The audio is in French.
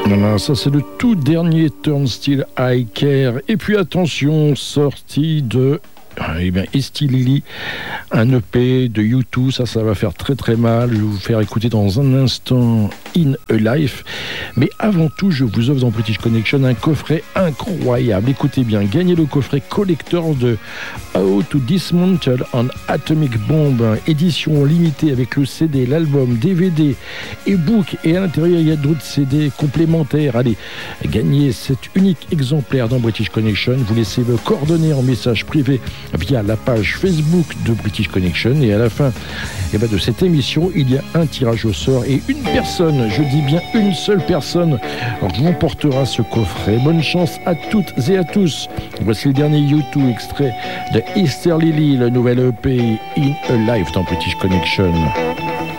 Voilà, ça c'est le tout dernier Turnstile I Care. Et puis attention, sortie de Esti Lily, un EP de U2, ça va faire très très mal. Je vais vous faire écouter dans un instant In a Life. Mais avant tout, je vous offre dans British Connection un coffret incroyable. Écoutez bien, gagnez le coffret collector de How to Dismantle an Atomic Bomb, édition limitée avec le CD, l'album, DVD, e-book, et à l'intérieur il y a d'autres CD complémentaires. Allez, gagnez cet unique exemplaire dans British Connection. Vous laissez vos coordonnées en message privé via la page Facebook de British Connection, et à la fin de cette émission, il y a un tirage au sort et une personne, je dis bien une seule personne, remportera ce coffret. Bonne chance à toutes et à tous. Voici le dernier U2 extrait de Easter Lily, le nouvel EP In a Life dans British Connection.